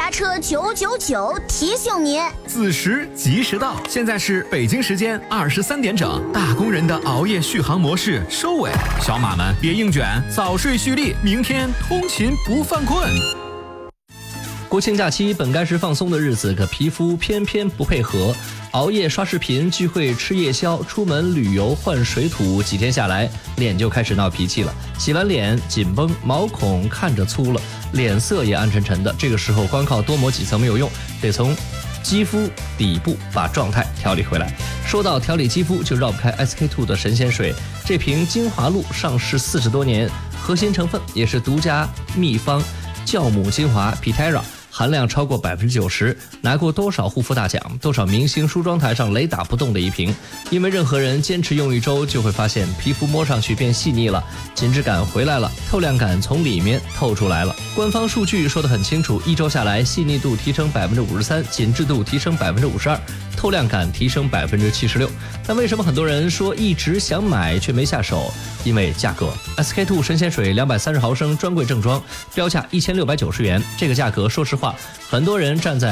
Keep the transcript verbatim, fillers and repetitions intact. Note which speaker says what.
Speaker 1: 家车九九九提醒您，
Speaker 2: 子时及时到。现在是北京时间二十三点整，大工人的熬夜续航模式收尾，小马们别硬卷，早睡蓄力，明天通勤不犯困。
Speaker 3: 国庆假期本该是放松的日子，可皮肤偏偏不配合，熬夜刷视频、聚会吃夜宵、出门旅游换水土，几天下来脸就开始闹脾气了。洗完脸紧绷，毛孔看着粗了，脸色也暗沉沉的。这个时候光靠多抹几层没有用，得从肌肤底部把状态调理回来。说到调理肌肤，就绕不开 S K two 的神仙水。这瓶精华露上市四十多年，核心成分也是独家秘方酵母精华 Pitera，含量超过百分之九十，拿过多少护肤大奖，多少明星梳妆台上雷打不动的一瓶。因为任何人坚持用一周，就会发现皮肤摸上去变细腻了，紧致感回来了，透亮感从里面透出来了。官方数据说得很清楚，一周下来，细腻度提升百分之五十三，紧致度提升百分之五十二，透亮感提升百分之七十六。但为什么很多人说一直想买却没下手？因为价格 ，S K two 神仙水两百三十毫升专柜正装，标价一千六百九十元，这个价格，说实话，很多人站在